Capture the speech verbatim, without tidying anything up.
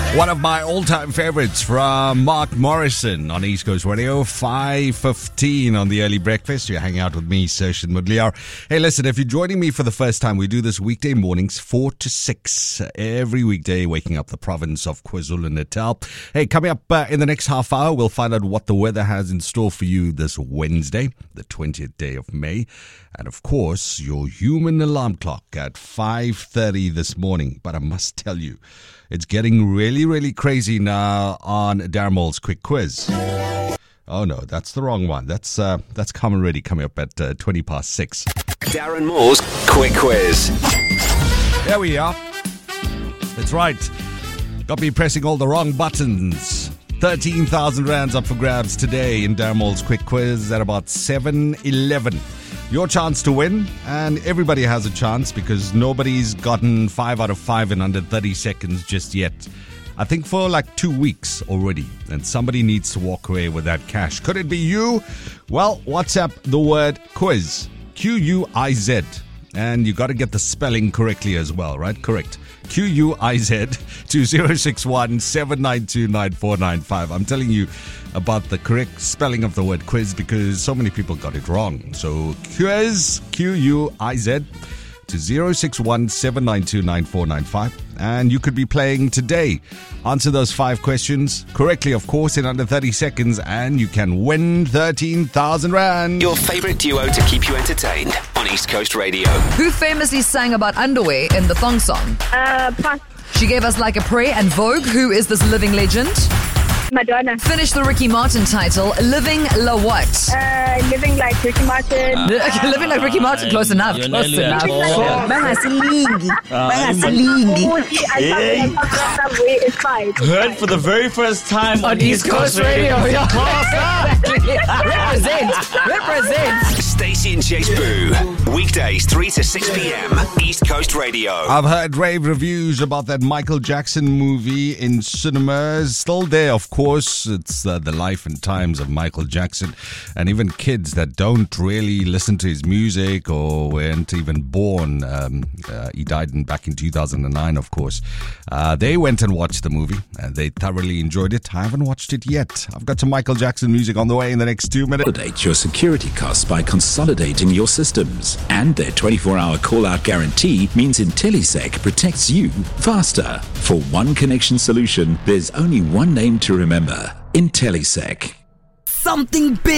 One of my all-time favorites from Mark Morrison on East Coast Radio, five fifteen on the early breakfast. You're hanging out with me, Sarshan Mudliar. Hey, listen, if you're joining me for the first time, we do this weekday mornings, four to six, every weekday, waking up the province of KwaZulu-Natal. Hey, coming up uh, in the next half hour, we'll find out what the weather has in store for you this Wednesday, the twentieth day of May. And, of course, your human alarm clock at five thirty this morning. But I must tell you, it's getting really, really crazy now on Darren Quick Quiz. Oh, no, that's the wrong one. That's uh, that's Common Ready coming up at uh, twenty past six. Darren Moore's Quick Quiz. There we are. That's right. Got me pressing all the wrong buttons. thirteen thousand rands up for grabs today in Darren Quick Quiz at about seven eleven. Your chance to win, and everybody has a chance because nobody's gotten five out of five in under thirty seconds just yet. I think for like two weeks already, and somebody needs to walk away with that cash. Could it be you? Well, WhatsApp the word quiz, Q U I Z, and you got to get the spelling correctly as well, right? Correct. Q U I Z to zero six one seven nine two nine four nine five. I'm telling you about the correct spelling of the word quiz because so many people got it wrong. So quiz, Q U I Z to zero six one seven nine two nine four nine five. And you could be playing today. Answer those five questions correctly, of course, in under thirty seconds, and you can win thirteen thousand rand. Your favorite duo to keep you entertained on East Coast Radio. Who famously sang about underwear in the thong song? Uh, pass. She gave us Like a Prayer and Vogue. Who is this living legend? Madonna. Finish the Ricky Martin title. Living La what? Uh, living like Ricky Martin. Uh, living like Ricky Martin. Close enough. Close enough. Bangasiligi. Bangasiligi. It's fine. Heard for the very first time on East Coast Radio. Exactly. Represent. Represent. Stacey and Chase Boo. Weekdays three to six p.m. East Coast Radio. I've heard rave reviews about that Michael Jackson movie in cinemas. Still there, of course. It's uh, the life and times of Michael Jackson. And even kids that don't really listen to his music or weren't even born. Um, uh, he died in, back in two thousand nine, of course. Uh, they went and watched the movie and they thoroughly enjoyed it. I haven't watched it yet. I've got some Michael Jackson music on the way in the next two minutes. Consolidate your security costs by consolidating your systems. And their twenty-four hour call-out guarantee means IntelliSec protects you faster. For one connection solution, there's only one name to remember. IntelliSec. Something big.